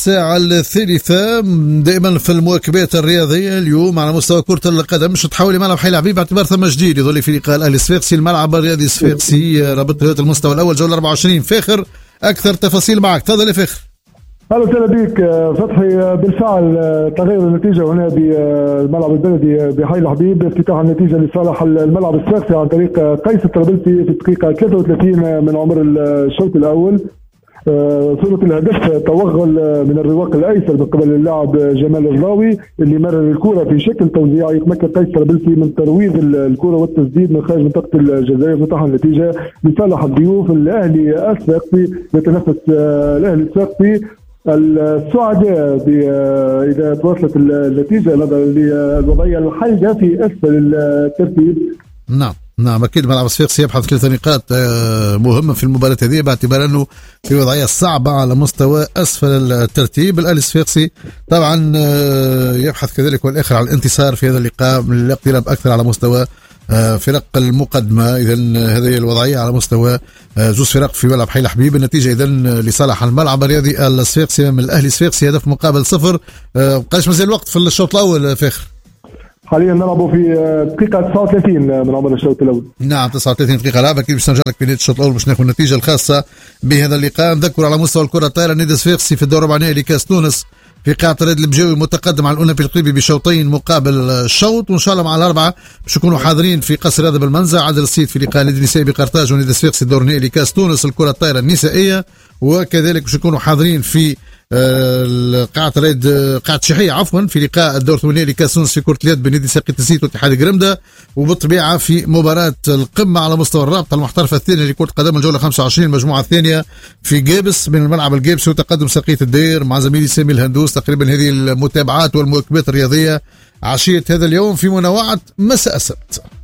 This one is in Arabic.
الساعة الثالثة دائما في المواكبات الرياضية. اليوم على مستوى كرة القدم مش تحولي ملعب حي الحبيب باعتبار ثم جديد يظل في لقاء الأهلي الصفاقسي، الملعب الرياضي الصفاقسي رابط رياضة المستوى الأول جولة 24. فاخر أكثر تفاصيل معك، تفضل يا فاخر. اهلا وسهلا بك فتحي. بالفعل تغير النتيجه هنا بالملعب البلدي بحي الحبيب، افتتاح النتيجه لصالح الملعب الصفاقسي عن طريق قيس الطرابلسي في الدقيقه 33 من عمر الشوط الاول. صورة الهدف توغل من الرواق الايسر من قبل اللاعب جمال الراوي اللي مرر الكره في شكل توزيعي، يتمكن قيس الطرابلسي من ترويض الكره والتسديد من خارج منطقه الجزائر. فتح النتيجه لصالح الضيوف الاهلي الصفاقسي. يتنافس الاهلي الصفاقسي السعداء إذا توصلت النتيجة نظرا للوضعية الحرجة في أسفل الترتيب. نعم أكيد ملعب الصفاقسي يبحث 3 نقاط مهمة في المباراة هذه باعتبار أنه في وضعية صعبة على مستوى أسفل الترتيب. الأهلي الصفاقسي طبعا يبحث كذلك والآخر على الانتصار في هذا اللقاء من الاقتراب أكثر على مستوى فرق المقدمة. إذا هذه الوضعية على مستوى جوز فرق في ملعب حي الحبيب. النتيجة إذا لصالح الملعب الرياضي الصفاقسي من الأهلي الصفاقسي، هدف مقابل 0. قاش مازال الوقت في الشوط الأول فاخر؟ حاليا نلعب في دقيقة 39 من عمر الشوط الأول. نعم 39 دقيقة لعب. أكيد باش نرجع لك في نهاية الشوط الأول باش ناخذ النتيجة الخاصة بهذا اللقاء. نذكر على مستوى الكرة الطائرة النادي الصفاقسي في الدور الرباعي لكأس تونس في قاعة رياض البجاوي متقدم على الأولمبي القريبي بشوطين مقابل شوط، وإن شاء الله مع الأربعة باش يكونوا حاضرين في قصر هذا بالمنزع. عدل السيد في لقاء النادي النسائي بقرطاج ونادي الصفاقسي الدور النهائي لكأس تونس الكرة الطائرة النسائية، وكذلك باش يكونوا حاضرين في قاعة ريد قاعة شحية عفوا في لقاء الدور الثمانية لكأس تونس في كرة اليد بنادي ساقية الزيت واتحاد قرمدة، وبالطبيعة في مباراة القمة على مستوى الرابطة المحترفة الثانية لكرة القدم الجولة 25 المجموعة الثانية في جابس من الملعب الجابسي وتقدم ساقية الدير مع زميلي سامي الهندوس. تقريبا هذه المتابعات والمواكبات الرياضية عشية هذا اليوم في منوعة مساء السبت.